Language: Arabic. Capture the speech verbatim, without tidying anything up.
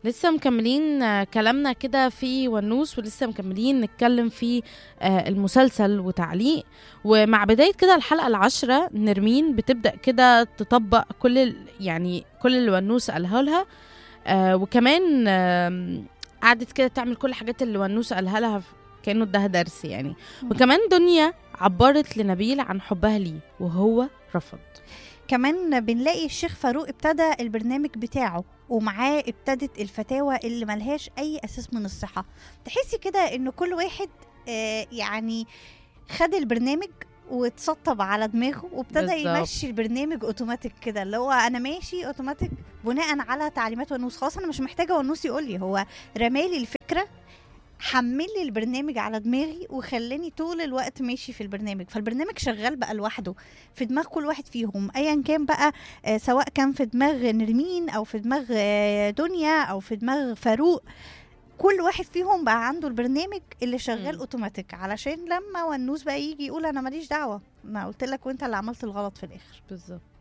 لسه مكملين آه، كلامنا كده في ونوس، ولسه مكملين نتكلم في آه، المسلسل وتعليق. ومع بداية كده الحلقة العاشرة نرمين بتبدأ كده تطبق كل ال- يعني كل اللي ونوس قالها لها. آه، وكمان آم، قعدت كده تعمل كل الحاجات اللي ونوس قالها لها ف- كأنه اداها درس يعني. مم. وكمان دنيا عبرت لنبيل عن حبها ليه وهو رفض. كمان بنلاقي الشيخ فاروق ابتدى البرنامج بتاعه، ومعاه ابتدت الفتاوى اللي ملهاش اي اساس من الصحة. تحسي كده ان كل واحد آه يعني خد البرنامج واتسطب على دماغه وابتدى بالظبط. يمشي البرنامج اوتوماتيك كده، اللي هو انا ماشي اوتوماتيك بناء على تعليمات ونوس. خلاص انا مش محتاجه ونوس يقول لي، هو رمالي الفكره، حمل لي البرنامج على دماغي وخلاني طول الوقت ماشي في البرنامج. فالبرنامج شغال بقى لوحده في دماغ كل واحد فيهم ايا كان بقى، آه سواء كان في دماغ نرمين او في دماغ آه دنيا او في دماغ فاروق. كل واحد فيهم بقى عنده البرنامج اللي شغال مم. اوتوماتيك، علشان لما ونوس بقى يجي يقول انا ماليش دعوه، ما قلت لك وانت اللي عملت الغلط في الاخر. بالظبط.